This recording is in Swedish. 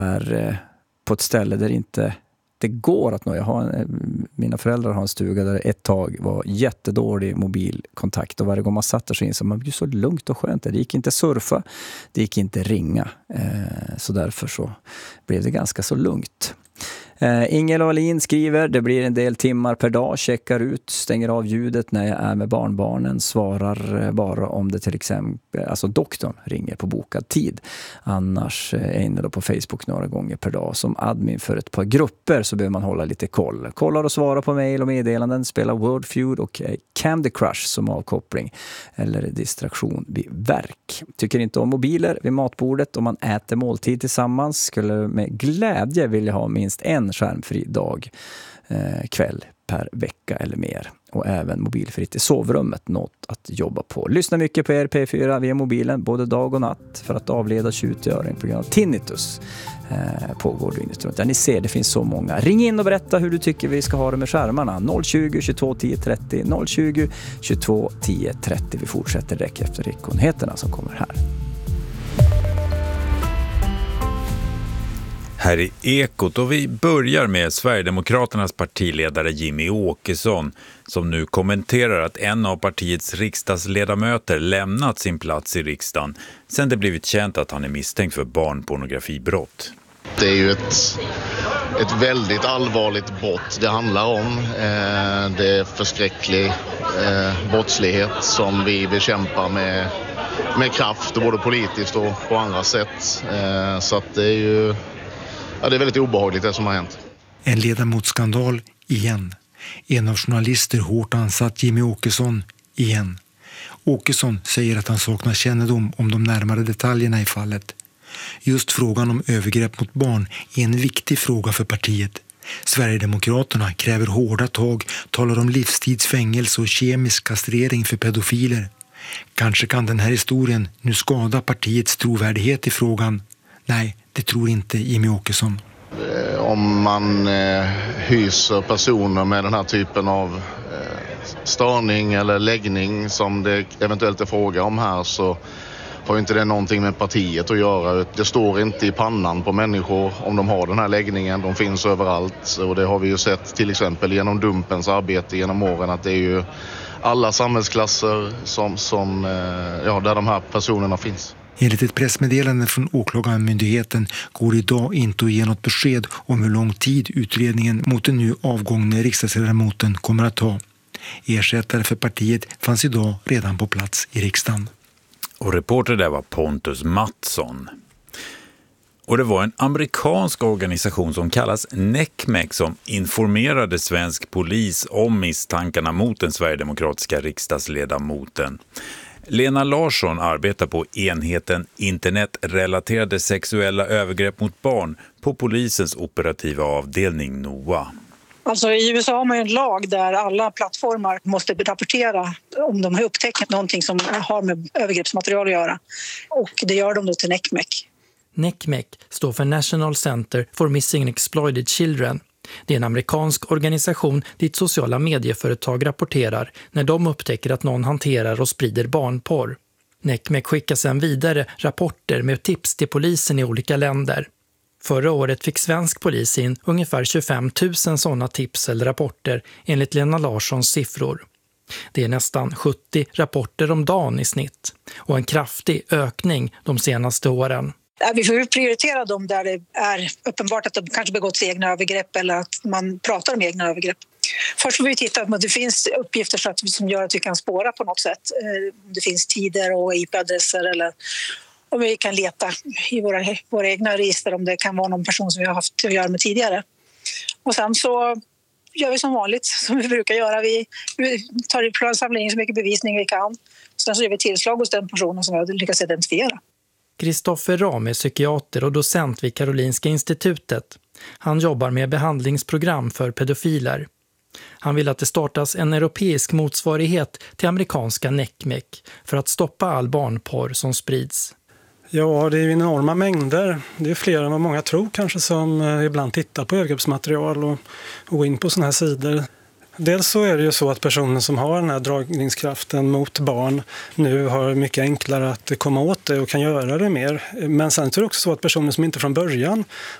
är på ett ställe där inte det går att nå. Mina föräldrar har en stuga där ett tag var jättedålig mobilkontakt och varje gång man satte sig in så man blev så lugnt och skönt. Det gick inte surfa, det gick inte ringa. Så därför så blev det ganska så lugnt. Ingela Wallin skriver, det blir en del timmar per dag, checkar ut, stänger av ljudet när jag är med barnbarnen, svarar bara om det till exempel, alltså doktorn ringer på bokad tid. Annars är jag inne då på Facebook några gånger per dag. Som admin för ett par grupper så behöver man hålla lite koll. Kollar och svarar på mejl och meddelanden, spelar Wordfeud och Candy Crush som avkoppling eller distraktion vid verk. Tycker inte om mobiler vid matbordet om man äter måltid tillsammans. Skulle med glädje vilja ha minst en skärmfri dag, kväll per vecka eller mer. Och även mobilfritt i sovrummet, något att jobba på. Lyssna mycket på P4 via mobilen, både dag och natt, för att avleda tjutgöring på grund av tinnitus. Pågår dygnet runt. Ja, ni ser, det finns så många. Ring in och berätta hur du tycker vi ska ha det med skärmarna. 020 22 10 30, 020 22 10 30. Vi fortsätter direkt efter riksnyheterna som kommer här. Här i Ekot, och vi börjar med Sverigedemokraternas partiledare Jimmy Åkesson som nu kommenterar att en av partiets riksdagsledamöter lämnat sin plats i riksdagen sedan det blivit känt att han är misstänkt för barnpornografibrott. Det är ju ett väldigt allvarligt brott det handlar om. Det är förskräcklig brottslighet som vi bekämpar med kraft, både politiskt och på andra sätt. Så att det är ju... Ja, det är väldigt obehagligt det som har hänt. En ledamotsskandal igen. En av journalister hårt ansatt Jimmy Åkesson igen. Åkesson säger att han saknar kännedom om de närmare detaljerna i fallet. Just frågan om övergrepp mot barn är en viktig fråga för partiet. Sverigedemokraterna kräver hårda tag, talar om livstidsfängelse och kemisk kastrering för pedofiler. Kanske kan den här historien nu skada partiets trovärdighet i frågan. Nej, det tror inte Jimmy Åkesson. Om man hyser personer med den här typen av störning eller läggning som det eventuellt är fråga om här, så har inte det någonting med partiet att göra. Det står inte i pannan på människor om de har den här läggningen. De finns överallt, och det har vi ju sett till exempel genom Dumpens arbete genom åren, att det är ju alla samhällsklasser där de här personerna finns. Enligt ett pressmeddelande från åklagarmyndigheten går idag inte att ge något besked om hur lång tid utredningen mot den nu avgångne riksdagsledamoten kommer att ta. Ersättare för partiet fanns idag redan på plats i riksdagen. Och reporter där var Pontus Mattsson. Och det var en amerikansk organisation som kallas NECMEC som informerade svensk polis om misstankarna mot den sverigedemokratiska riksdagsledamoten. Lena Larsson arbetar på enheten internetrelaterade sexuella övergrepp mot barn på polisens operativa avdelning NOA. Alltså i USA har man ju en lag där alla plattformar måste rapportera om de har upptäckt någonting som har med övergreppsmaterial att göra. Och det gör de då till NECMEC. NECMEC står för National Center for Missing and Exploited Children. Det är en amerikansk organisation dit sociala medieföretag rapporterar när de upptäcker att någon hanterar och sprider barnporr. NECMEC skickar sedan vidare rapporter med tips till polisen i olika länder. Förra året fick svensk polis in ungefär 25 000 sådana tips eller rapporter enligt Lena Larssons siffror. Det är nästan 70 rapporter om dagen i snitt och en kraftig ökning de senaste åren. Vi får prioritera dem där det är uppenbart att de kanske begått egna övergrepp eller att man pratar om egna övergrepp. Först får vi titta på att det finns uppgifter som gör att vi kan spåra på något sätt. Det finns tider och IP-adresser eller om vi kan leta i våra egna register om det kan vara någon person som vi har haft att göra med tidigare. Och sen så gör vi som vanligt som vi brukar göra. Vi tar i plansamling så mycket bevisning vi kan. Sen så gör vi tillslag hos den personen som vi har lyckats identifiera. Kristoffer Ram är psykiater och docent vid Karolinska institutet. Han jobbar med behandlingsprogram för pedofiler. Han vill att det startas en europeisk motsvarighet till amerikanska NECMEC för att stoppa all barnporr som sprids. Ja, det är ju enorma mängder. Det är fler än vad många tror kanske som ibland tittar på övergreppsmaterial och går in på såna här sidor. Dels så är det ju så att personer som har den här dragningskraften mot barn nu har mycket enklare att komma åt det och kan göra det mer. Men sen är det också så att personer som inte från början